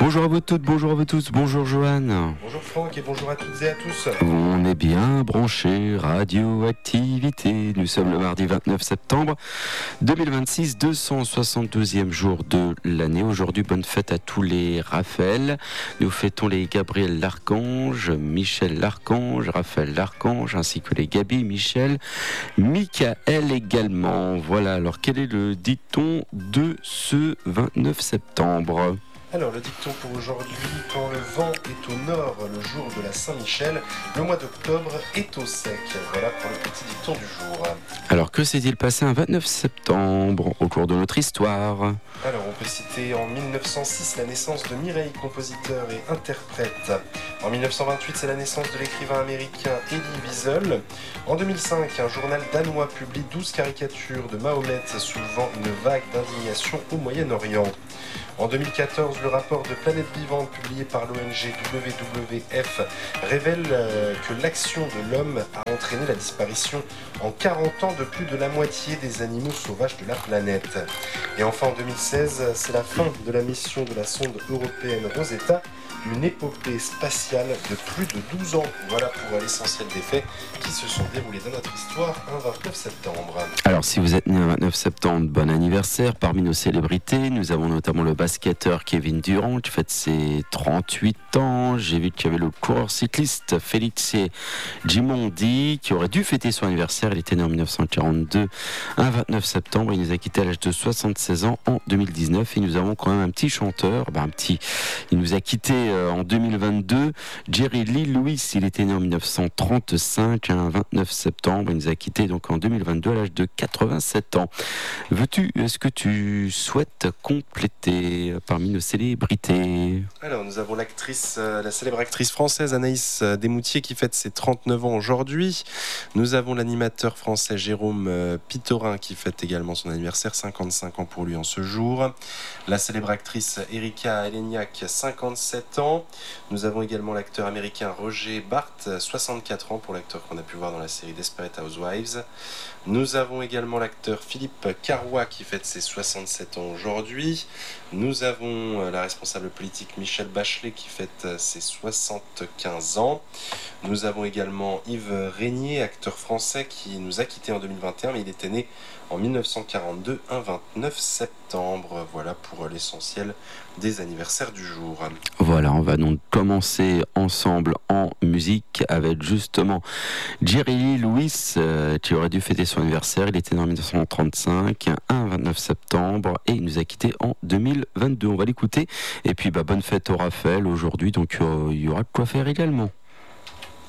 Bonjour à vous toutes, bonjour à vous tous, bonjour Johan. Bonjour Franck et bonjour à toutes et à tous. On est bien branchés, radioactivité. Nous sommes le mardi 29 septembre 2026, 272e jour de l'année. Aujourd'hui, bonne fête à tous les Raphaël. Nous fêtons les Gabriel l'Archange, Michel l'Archange, Raphaël l'Archange, ainsi que les Gabi, Michel, Michael également. Voilà, alors quel est le dicton de ce 29 septembre ? Alors le dicton pour aujourd'hui, quand le vent est au nord le jour de la Saint-Michel, le mois d'octobre est au sec. Voilà pour le petit dicton du jour. Alors que s'est-il passé un 29 septembre au cours de notre histoire ? Alors on peut citer en 1906 la naissance de Mireille, compositeur et interprète. En 1928 c'est la naissance de l'écrivain américain Elie Wiesel. En 2005 un journal danois publie 12 caricatures de Mahomet soulevant une vague d'indignation au Moyen-Orient. En 2014, le rapport de Planète Vivante publié par l'ONG WWF révèle que l'action de l'homme a entraîné la disparition en 40 ans de plus de la moitié des animaux sauvages de la planète. Et enfin en 2016, c'est la fin de la mission de la sonde européenne Rosetta, une épopée spatiale de plus de 12 ans. Voilà pour l'essentiel des faits qui se sont déroulés dans notre histoire un 29 septembre. Alors si vous êtes né un 29 septembre, bon anniversaire. Parmi nos célébrités, nous avons notamment le basketteur Kevin Durant qui fête ses 38 ans. J'ai vu qu'il y avait le coureur cycliste Felice Gimondi qui aurait dû fêter son anniversaire. Il était né en 1942, un 29 septembre. Il nous a quitté à l'âge de 76 ans en 2019. Et nous avons quand même un petit chanteur, il nous a quitté en 2022, Jerry Lee Lewis. Il était né en 1935, un 29 septembre. Il nous a quitté donc en 2022 à l'âge de 87 ans. Est-ce que tu souhaites compléter parmi nos célébrités ? Alors nous avons la célèbre actrice française Anaïs Desmoutiers qui fête ses 39 ans aujourd'hui. Nous avons l'animateur français Jérôme Pitorin qui fête également son anniversaire, 55 ans pour lui en ce jour. La célèbre actrice Erika Eleniak, 57 ans. Nous avons également l'acteur américain Roger Barth, 64 ans pour l'acteur qu'on a pu voir dans la série Desperate Housewives. Nous avons également l'acteur Philippe Carrois qui fête ses 67 ans aujourd'hui. Nous avons la responsable politique Michelle Bachelet qui fête ses 75 ans. Nous avons également Yves Régnier, acteur français qui nous a quittés en 2021, mais il était né en 1942, un 29 septembre. Voilà pour l'essentiel des anniversaires du jour. Voilà, on va donc commencer ensemble en musique avec justement Jerry Lee Lewis qui aurait dû fêter son anniversaire. Il était né en 1935, un 29 septembre, et il nous a quittés en 2022. On va l'écouter. Et puis bonne fête au Raphaël aujourd'hui, donc il y aura de quoi faire également.